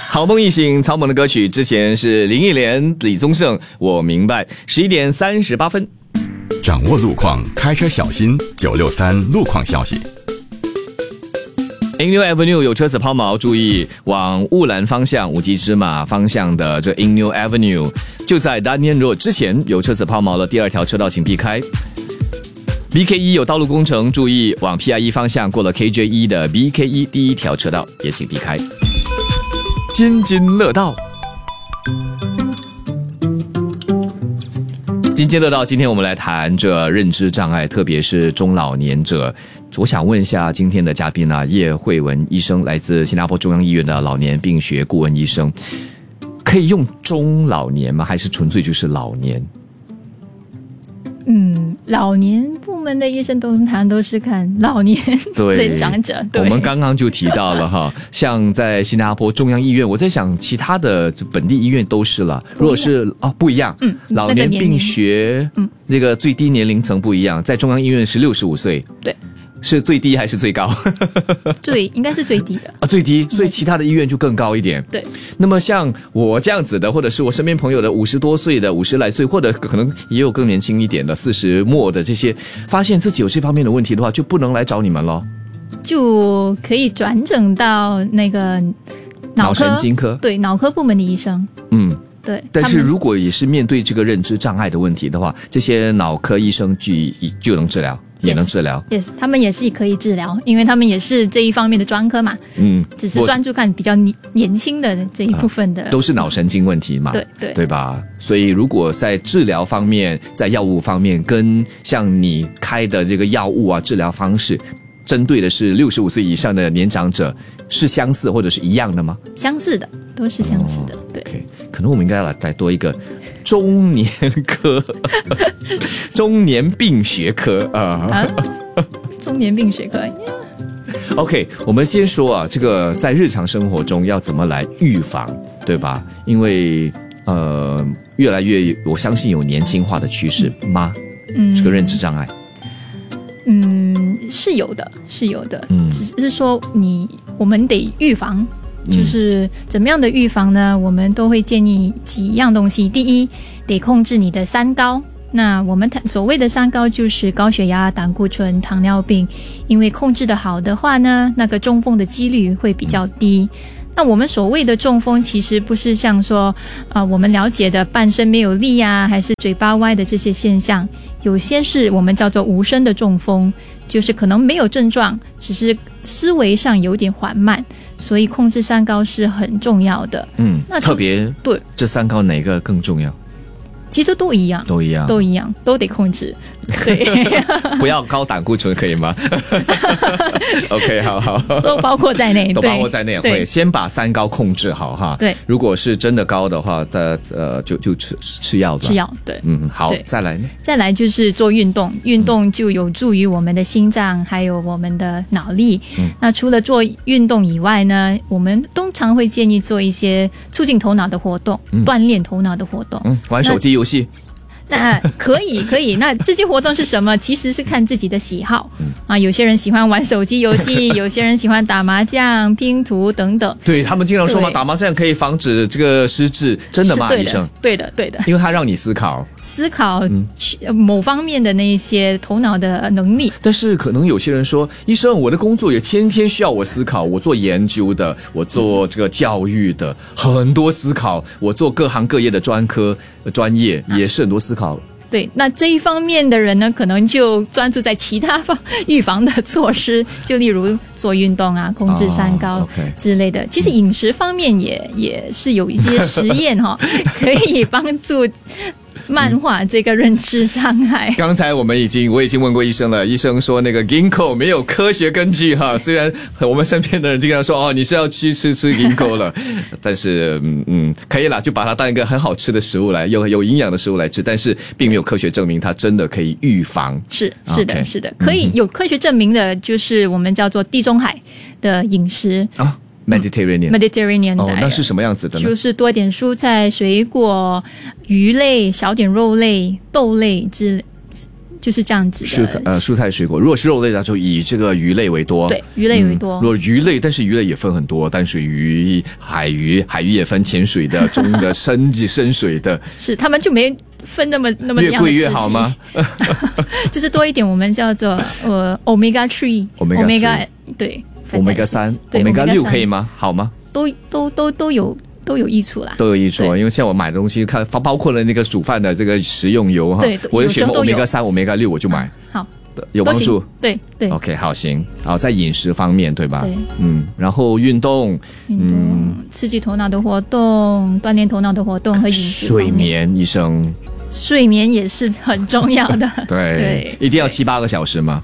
好梦一醒，草蜢的歌曲之前是林忆莲、李宗盛，我明白。11:38。 掌握路况，开车小心。963路况消息。 Innew Avenue 有车子抛锚，注意往雾兰方向五级芝马方向的这 Innew Avenue 就在 Daniel Road 之前有车子抛锚了，第二条车道请避开。BK1 有道路工程，注意往 PI1 方向过了 KJ1 的 BK1 第一条车道也请避开。津津乐道，津津乐道，今天我们来谈这认知障碍，特别是中老年者。我想问一下今天的嘉宾啊，叶慧文医生，来自新加坡中央医院的老年病学顾问医生，可以用中老年吗？还是纯粹就是老年？ 老年部门的医生通常都是看老年的长者。对， 我们刚刚就提到了哈，像在新加坡中央医院，我在想其他的本地医院都是了。如果是不一样，老年病学那个最低年龄层不一样，在中央医院是65岁。 对。 是最低还是最高？ 应该是最低的最低，所以其他的医院就更高一点。 对。 那么像我这样子的，或者是我身边朋友的50多岁的、50来岁，或者可能也有更年轻一点的40末的这些，发现自己有这方面的问题的话，就不能来找你们咯， 就可以转诊到那个脑神经科， 对，脑科部门的医生。对。 但是如果也是面对这个认知障碍的问题的话，这些脑科医生就能治疗。也能治疗。 Yes， 他们也是可以治疗，因为他们也是这一方面的专科嘛。只是专注看比较年轻的这一部分的， 都是脑神经问题嘛。对吧？所以如果在治疗方面，在药物方面，跟像你开的这个药物啊，治疗方式针对的是65岁以上的年长者，是相似或者是一样的吗？ 相似的，都是相似的。对。 Okay， 可能我们应该来多一个中年科中年病学科中年病学科。 OK， 我们先说啊，这个在日常生活中要怎么来预防，对吧？因为越来越我相信有年轻化的趋势吗？这个认知障碍是有的，只是说我们得预防。就是怎么样的预防呢？我们都会建议几样东西。第一，得控制你的三高。那我们所谓的三高就是高血压、胆固醇、糖尿病。因为控制的好的话呢，那个中风的几率会比较低。那我们所谓的中风其实不是像说我们了解的半身没有力啊，还是嘴巴歪的这些现象。有些是我们叫做无声的中风，就是可能没有症状，只是思维上有点缓慢，所以控制三高是很重要的。 那特别对这三高哪个更重要？ 其实都一样，都得控制。对， 不要高胆固醇可以吗？OK， 好， 都包括在内， 都包括在内。会先把三高控制好哈。 对， 如果是真的高的话，就吃药的。 吃药，对。 好，再来呢？ 再来就是做运动，运动就有助于我们的心脏还有我们的脑力。那除了做运动以外呢，我们通常会建议做一些促进头脑的活动，锻炼头脑的活动。 玩手机游戏。 那可以。那这些活动是什么？其实是看自己的喜好。有些人喜欢玩手机游戏，有些人喜欢打麻将、拼图等等。 对，他们经常说嘛，打麻将可以防止这个失智，真的吗？医生？ 对的。 因为它让你思考某方面的那一些头脑的能力。 但是可能有些人说，医生，我的工作也天天需要我思考，我做研究的，我做这个教育的，很多思考，我做各行各业的专业也是很多思考。 对，那这一方面的人呢，可能就专注在其他预防的措施，就例如做运动啊，控制三高之类的。其实饮食方面也是有一些实验可以帮助漫画这个认知障碍。 刚才我已经问过医生了，医生说那个 Ginkgo 没有科学根据哈，虽然我们身边的人经常说你是要去吃 Ginkgo 了，但是可以啦，就把它当一个很好吃的食物来，有营养的食物来吃，但是并没有科学证明它真的可以预防。 是的，可以有科学证明的，就是我们叫做地中海的饮食 Mediterranean 那是什么样子的呢？ 就是多点蔬菜、水果、鱼类，少点肉类、豆类就是这样子的蔬菜水果。如果是肉类的，就以这个鱼类为多。 对，鱼类为多。 如果鱼类，但是鱼类也分很多，淡水鱼、海鱼也分浅水的、中的、深水的。 是，他们就没分那么越贵越好吗？ 就是多一点，我们叫做omega 3，omega 对 omega 3 omega 6可以吗？好吗？ 都有益处啦， 都有益处。因为像我买的东西，看包括了那个煮饭的这个食用油哈，我就选 omega 3 omega 6，我就买。 好， 有帮助。 对。 OK， 好，行。好，在饮食方面，对吧？ 对。 然后运动， 刺激头脑的活动，锻炼头脑的活动和饮食方面。 睡眠，医生。 睡眠也是很重要的。 对，一定要7-8个小时吗？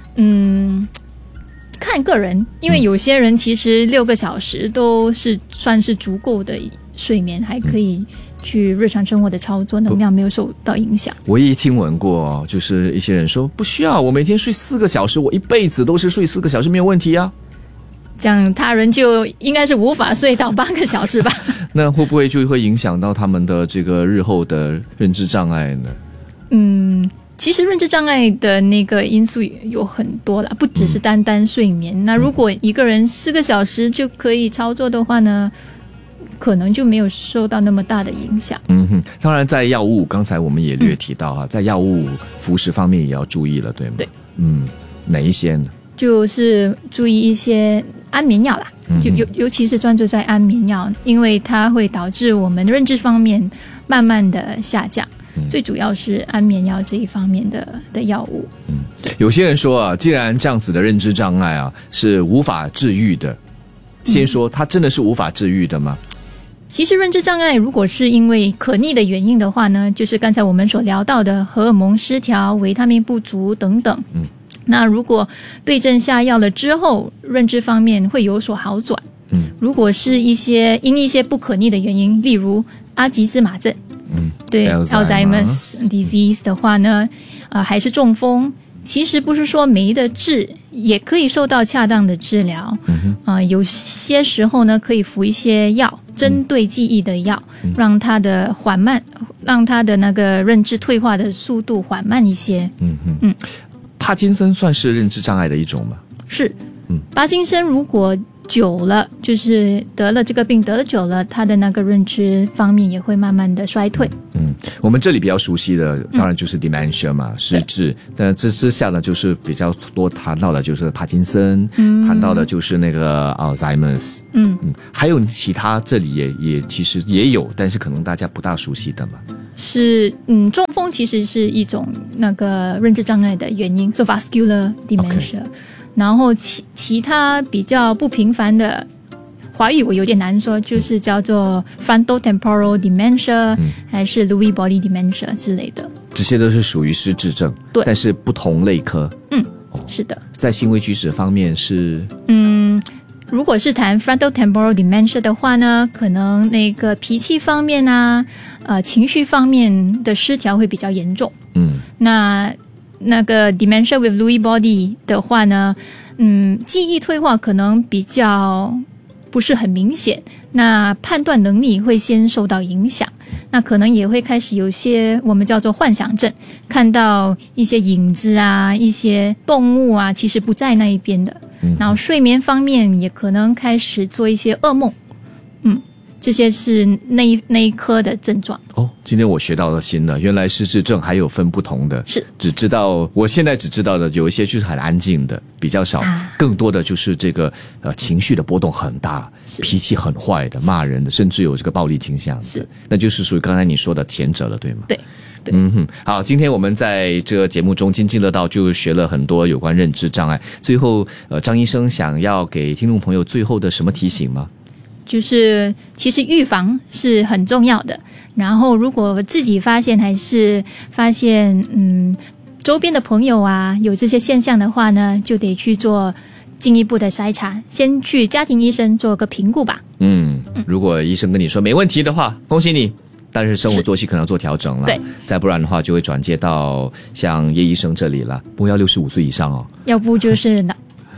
看个人，因为有些人其实6个小时都是算是足够的睡眠，还可以去日常生活的操作，能量没有受到影响。 我也听闻过，就是一些人说不需要，我每天睡4个小时，我一辈子都是睡4个小时没有问题啊。 这样他人就应该是无法睡到8个小时吧？ 那会不会就会影响到他们的这个日后的认知障碍呢？ 其实认知障碍的那个因素有很多啦，不只是单单睡眠。那如果一个人4个小时就可以操作的话呢，可能就没有受到那么大的影响。 当然在药物，刚才我们也略提到在药物服食方面也要注意了，对吗？ 对。 哪一些呢？ 就是注意一些安眠药啦，尤其是专注在安眠药，因为它会导致我们认知方面慢慢的下降。最主要是安眠药这一方面的药物。 有些人说既然这样子的认知障碍是无法治愈的，先说它真的是无法治愈的吗？ 其实认知障碍如果是因为可逆的原因的话呢，就是刚才我们所聊到的荷尔蒙失调、维他命不足等等。那如果对症下药了之后，认知方面会有所好转。如果是因一些不可逆的原因，例如阿吉兹马症，对 Alzheimer's disease 的话呢，还是中风，其实不是说没得治，也可以受到恰当的治疗。有些时候呢，可以服一些药，针对记忆的药，让它的那个认知退化的速度缓慢一些。 帕金森算是认知障碍的一种吗？ 是。帕金森如果久了，就是得了这个病，得了久了，他的那个认知方面也会慢慢的衰退。 我们这里比较熟悉的当然就是 dementia 嘛，失智。但这之下呢，就是比较多谈到的就是帕金森，谈到的就是那个 Alzheimer's。还有其他这里也其实也有，但是可能大家不大熟悉的嘛。 是中风其实是一种那个认知障碍的原因， so vascular dementia。然后其他比较不频繁的，华语我有点难说，就是叫做 frontotemporal dementia，还是 Lewy body dementia 之类的。 这些都是属于失智症， 对， 但是不同类科。 是的。 在行为举止方面是， 如果是谈 frontotemporal dementia 的话呢，可能那个脾气方面情绪方面的失调会比较严重。那个 dementia with Lewy body 的话呢，记忆退化可能比较不是很明显，那判断能力会先受到影响，那可能也会开始有些我们叫做幻想症，看到一些影子一些动物其实不在那一边的。然后睡眠方面也可能开始做一些噩梦。这些是那一科的症状。 今天我学到了新的，原来失智症还有分不同的。 是， 我现在只知道的有一些就是很安静的比较少，更多的就是这个情绪的波动很大，脾气很坏的，骂人的，甚至有这个暴力倾向的，那就是属于刚才你说的前者了，对吗？ 对。 好，今天我们在这个节目中津津乐道，就学了很多有关认知障碍。最后张医生想要给听众朋友最后的什么提醒吗？ 就是其实预防是很重要的，然后如果自己发现还是发现周边的朋友有这些现象的话呢，就得去做进一步的筛查，先去家庭医生做个评估吧。 如果医生跟你说没问题的话，恭喜你，但是生活作息可能要做调整了。 对， 再不然的话就会转介到像叶医生这里了，不要65岁以上哦， 要不就是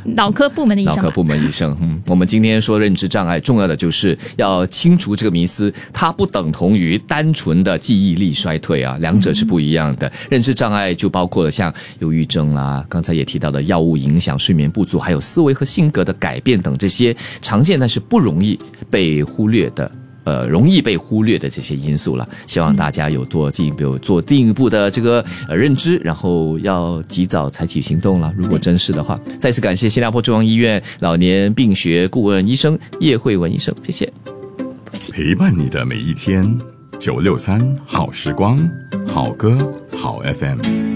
脑科部门的医生。 脑科部门医生，我们今天说认知障碍，重要的就是要清除这个迷思，它不等同于单纯的记忆力衰退啊，两者是不一样的。认知障碍就包括了像忧郁症啦，刚才也提到的药物影响、睡眠不足，还有思维和性格的改变等这些常见但是不容易被忽略的。容易被忽略的这些因素了，希望大家有做进一步的这个认知，然后要及早采取行动了。如果真是的话，再次感谢新加坡中央医院老年病学顾问医生叶慧文医生，谢谢。 陪伴你的每一天，963好时光，好歌好 FM。